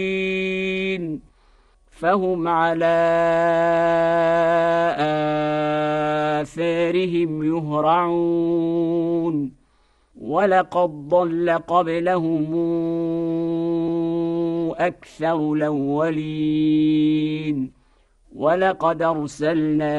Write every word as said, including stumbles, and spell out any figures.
فهم على آثارهم يهرعون ولقد ضل قبلهم أكثر الأولين ولقد أرسلنا